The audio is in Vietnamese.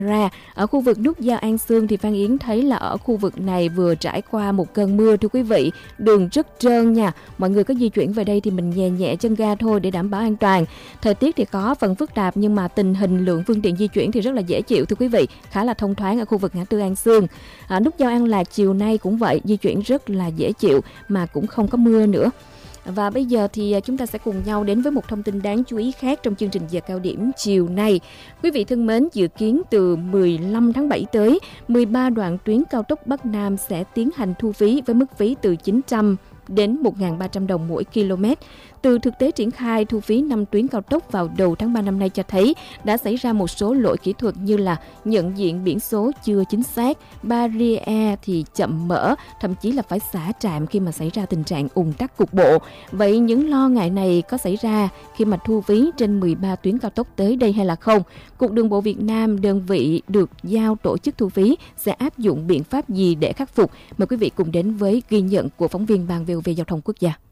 ra. Ở khu vực nút giao An Xương thì Phan Yến thấy là ở khu vực này vừa trải qua một cơn mưa thưa quý vị, đường rất trơn nha. Mọi người có di chuyển về đây thì mình nhẹ nhẹ chân ga thôi để đảm bảo an toàn. Thời tiết thì có phần phức tạp nhưng mà tình hình lượng phương tiện di chuyển thì rất là dễ chịu thưa quý vị, khá là thông thoáng ở khu vực ngã tư An Xương. Nút giao An Lạc chiều nay cũng vậy, di chuyển rất là dễ chịu mà cũng không có mưa nữa. Và bây giờ thì chúng ta sẽ cùng nhau đến với một thông tin đáng chú ý khác trong chương trình giờ cao điểm chiều nay. Quý vị thân mến, dự kiến từ 15 tháng 7 tới, 13 đoạn tuyến cao tốc Bắc Nam sẽ tiến hành thu phí với mức phí từ 900 đến 1.300 đồng mỗi km. Từ thực tế triển khai thu phí 5 tuyến cao tốc vào đầu tháng 3 năm nay cho thấy đã xảy ra một số lỗi kỹ thuật như là nhận diện biển số chưa chính xác, barrier thì chậm mở, thậm chí là phải xả trạm khi mà xảy ra tình trạng ùn tắc cục bộ. Vậy những lo ngại này có xảy ra khi mà thu phí trên 13 tuyến cao tốc tới đây hay là không? Cục Đường bộ Việt Nam, đơn vị được giao tổ chức thu phí, sẽ áp dụng biện pháp gì để khắc phục? Mời quý vị cùng đến với ghi nhận của phóng viên Ban VOV Giao thông Quốc gia.